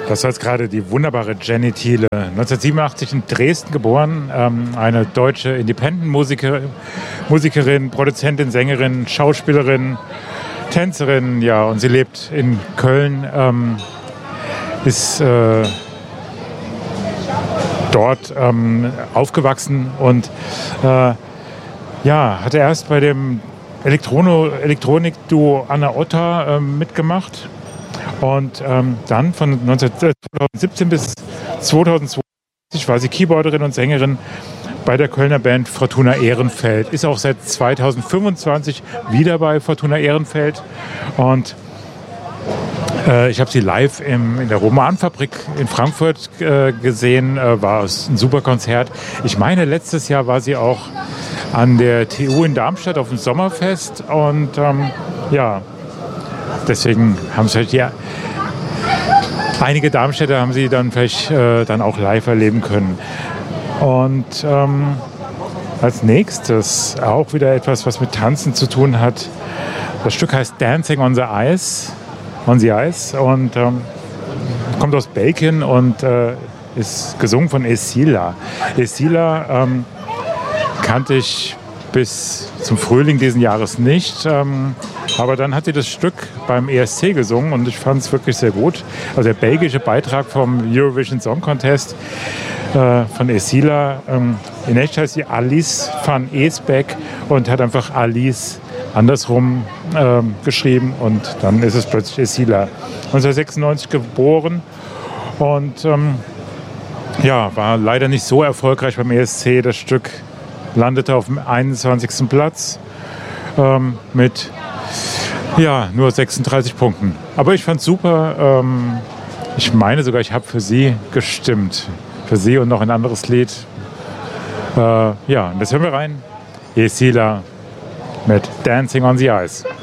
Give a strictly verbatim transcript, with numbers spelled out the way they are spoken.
Das war jetzt gerade die wunderbare Jenny Thiele, neunzehnhundertsiebenundachtzig in Dresden geboren, ähm, eine deutsche Independent-Musikerin, Musikerin, Produzentin, Sängerin, Schauspielerin, Tänzerin, ja, und sie lebt in Köln, ähm, ist äh, dort ähm, aufgewachsen und äh, ja, hatte erst bei dem Elektrono, Elektronik-Duo Anna Otta ähm, mitgemacht und ähm, dann von neunzehnhundertsiebzehn bis zweitausendzweiundzwanzig war sie Keyboarderin und Sängerin bei der Kölner Band Fortuna Ehrenfeld. Ist auch seit zweitausendfünfundzwanzig wieder bei Fortuna Ehrenfeld und äh, ich habe sie live im, in der Romanfabrik in Frankfurt äh, gesehen, äh, war ein super Konzert. Ich meine, letztes Jahr war sie auch an der T U in Darmstadt auf dem Sommerfest und ähm, ja, deswegen haben es halt ja einige Darmstädter haben sie dann vielleicht äh, dann auch live erleben können. Und ähm, als nächstes auch wieder etwas, was mit Tanzen zu tun hat. Das Stück heißt Dancing on the Ice, on the Ice und ähm, kommt aus Belgien und äh, ist gesungen von Esila. Esila ähm, kannte ich bis zum Frühling diesen Jahres nicht. Ähm, aber dann hat sie das Stück beim E S C gesungen und ich fand es wirklich sehr gut. Also der belgische Beitrag vom Eurovision Song Contest äh, von Esila. Ähm, in echt heißt sie Alice van Esbeck und hat einfach Alice andersrum ähm, geschrieben und dann ist es plötzlich Esila. neunzehnhundertsechsundneunzig geboren und ähm, ja, war leider nicht so erfolgreich beim E S C. Das Stück landete auf dem einundzwanzigsten Platz ähm, mit ja, nur sechsunddreißig Punkten. Aber ich fand es super. Ähm, ich meine sogar, ich habe für sie gestimmt. Für sie und noch ein anderes Lied. Äh, ja, und das hören wir rein. Esila mit Dancing on the Ice.